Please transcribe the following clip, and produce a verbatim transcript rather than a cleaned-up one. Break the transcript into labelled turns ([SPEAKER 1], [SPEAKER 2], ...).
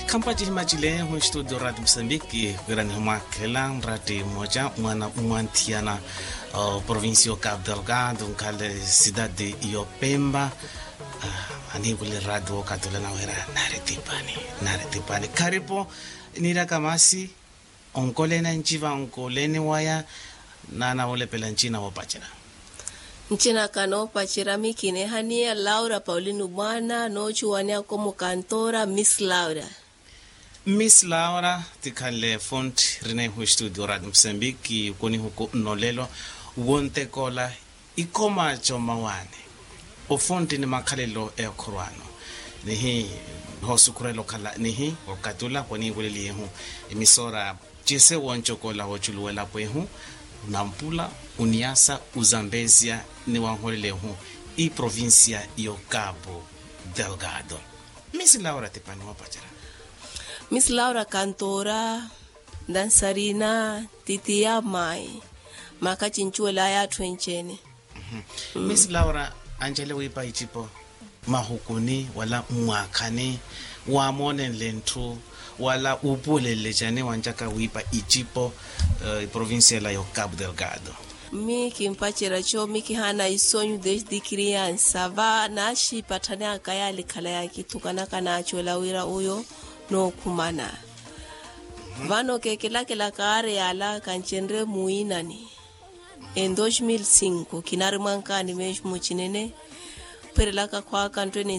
[SPEAKER 1] Kampaji himachile hu studio Radio Mozambique gwirani humakela rati moja mwana umantiana uh, provincio Cabo Delgado nkale cidade iyo Pemba uh, ani kule radio katula na wera naretipani naretipani karibu nira kamasi onkolena nchiva onkoleni waya nana wole pela nchina wapachira
[SPEAKER 2] nchina kano pachira mikine hania Laura Paulino bwana no chuwania como cantora Miss Laura
[SPEAKER 1] Miss Laura tikale font rene hu studio Radio Mozambique koni huko nolelo wonte kola ikoma choma wane o font ni makhalelo e khurwano nihi hosukurelo khala nihi okatula koni nguleli hu emisora jese wonchokola hochuluwela pwehu nampula uniasa uzambezia ni wanholele hu i provincia yo Cabo Delgado. Miss Laura tipani wapachara
[SPEAKER 2] Miss Laura cantora, danzarina, titia mai, makachinchuela ya twenchene.
[SPEAKER 1] Mm -hmm. Miss Laura, Angela wipa ichipo, mahukuni, wala mwakani, wamone lentu, wala upule lechane wanjaka wipa ichipo, uh, provincia la yo Cabo Delgado.
[SPEAKER 2] Miki mpachira cho, miki hana isonyu desde criança, va nashi patane akaya likala yaki, tukanaka na achuela wira uyo, no kumana mm -hmm. Vano ke kila kila kare yala kanchenre muinani en dos mil cinco kinari mankani mesh muchinene perelaka kwa kantweni